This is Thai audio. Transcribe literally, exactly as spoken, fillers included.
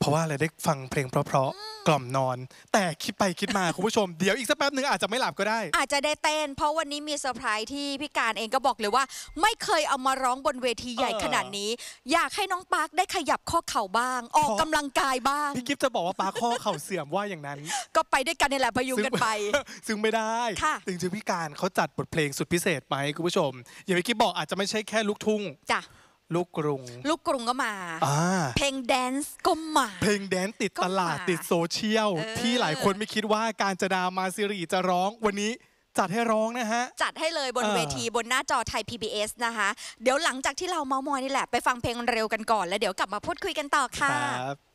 เพราะว่าอะไรได้ฟังเพลงเพราะๆกล่อมนอน แต่คิดไปคิดมา คุณผู้ชมเดี๋ยวอีกสักแป๊บนึงอาจจะไม่หลับก็ได้อาจจะได้เต้นเพราะวันนี้มีเซอร์ไพรส์ที่พี่การเองก็บอกเลยว่าไม่เคยเอามาร้องบนเวทีใหญ่ขนาดนี้อยากให้น้องปาร์คได้ขยับข้อเข่าบ้างออกกำลังกายบ้างพี่กิฟจะบอกว่าปาร์คข้อเข่าเสื่อมว่าอย่างนั้นก็ไปด้วยกันนี่แหละพยุงกันไปซึ่งไม่ได้จริงๆพี่การเขาจัดบทเพลงสุดพิเศษไหมคุณผู้ชมอย่างพี่กิฟบอกอาจจะไม่ใช่แค่ลูกทุ่งจ้ะลูกกรุงลูกกรุงก็มาเพลงแดนซ์ก็มาเพลงแดนซ์ติดตลาดติดโซเชียลที่หลายคนไม่คิดว่าการจนามาซิรีจะร้องวันนี้จัดให้ร้องนะฮะจัดให้เลยบนเวทีบนหน้าจอไทย พี บี เอส นะคะเดี๋ยวหลังจากที่เราเมาส์มอยนี่แหละไปฟังเพลงเร็วกันก่อนแล้วเดี๋ยวกลับมาพูดคุยกันต่อค่ะ